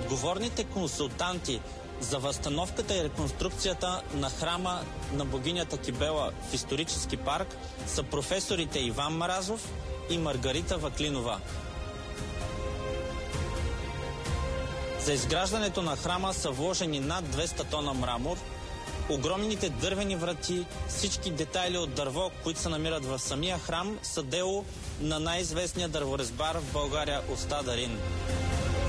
Отговорните консултанти за възстановката и реконструкцията на храма на богинята Кибела в исторически парк са професорите Иван Маразов и Маргарита Ваклинова. За изграждането на храма са вложени над 200 тона мрамор, огромните дървени врати, всички детайли от дърво, които се намират в самия храм, са дело на най-известния дърворезбар в България Оста Дарин.